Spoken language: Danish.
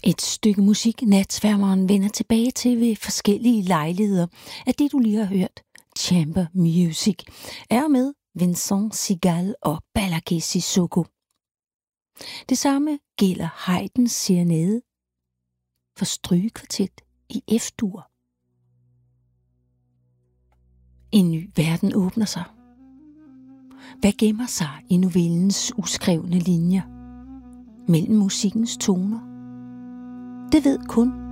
Et stykke musik, natsværmeren vender tilbage til ved forskellige lejligheder af det, du lige har hørt. Chamber Music er med Vincent Segal og Balaké Sissoko. Det samme gælder Haydns Serenade for strygekvartet i F-dur. En ny verden åbner sig. Hvad gemmer sig i novellens uskrevne linjer mellem musikkens toner? Det ved kun